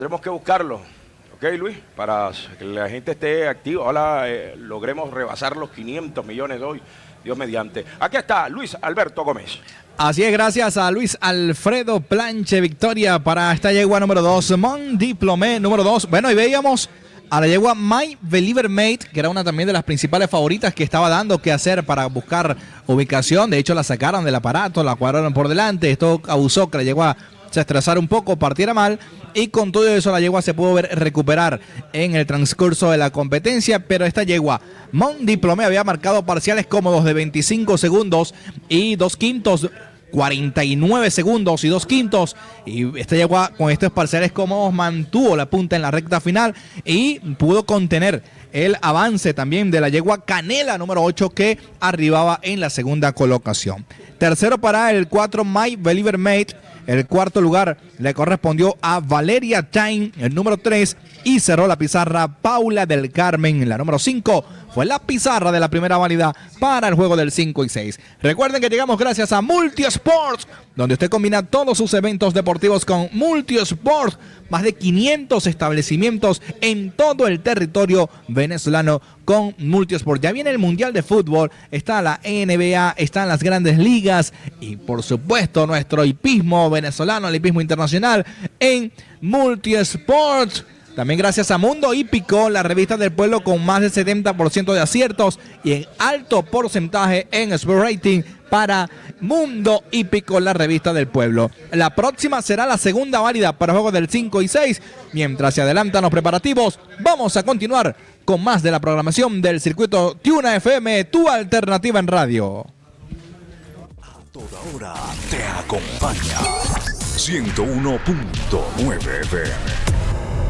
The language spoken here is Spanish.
Tendremos que buscarlo, ¿ok, Luis? Para que la gente esté activa. Ojalá logremos rebasar los 500 millones hoy, Dios mediante. Aquí está Luis Alberto Gómez. Así es, gracias a Luis Alfredo Planche. Victoria para esta yegua número 2, Mon Diplomé número 2. Bueno, y veíamos a la yegua My Believer Mate, que era una también de las principales favoritas que estaba dando que hacer para buscar ubicación. De hecho, la sacaron del aparato, la cuadraron por delante. Esto causó que la yegua se estresara un poco, partiera mal, y con todo eso la yegua se pudo ver recuperar en el transcurso de la competencia. Pero esta yegua, Mon Diplomé, había marcado parciales cómodos de 25 segundos y 2/5, 49 segundos y 2/5, y esta yegua con estos parciales cómodos mantuvo la punta en la recta final y pudo contener el avance también de la yegua Canela número 8, que arribaba en la segunda colocación. Tercero para el 4 My Believer Mate. El cuarto lugar le correspondió a Valeria Time, el número 3, y cerró la pizarra Paula del Carmen, la número 5. Fue la pizarra de la primera válida para el juego del 5 y 6. Recuerden que llegamos gracias a Multisports, donde usted combina todos sus eventos deportivos con Multisports. Más de 500 establecimientos en todo el territorio venezolano con Multisports. Ya viene el Mundial de Fútbol, está la NBA, están las grandes ligas y por supuesto nuestro hipismo venezolano, el hipismo internacional en Multisports. También gracias a Mundo Hípico, la revista del pueblo con más del 70% de aciertos y en alto porcentaje en Sport Rating para Mundo Hípico, la revista del pueblo. La próxima será la segunda válida para juegos del 5 y 6. Mientras se adelantan los preparativos, vamos a continuar con más de la programación del circuito Tiuna FM, tu alternativa en radio. A toda hora te acompaña 101.9 FM.